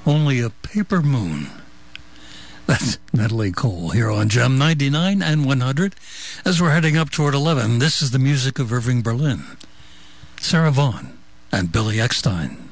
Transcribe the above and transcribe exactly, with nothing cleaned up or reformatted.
Only a Paper Moon. That's Natalie Cole here on Gem ninety-nine and one hundred. As we're heading up toward eleven, this is the music of Irving Berlin, Sarah Vaughan, and Billy Eckstine.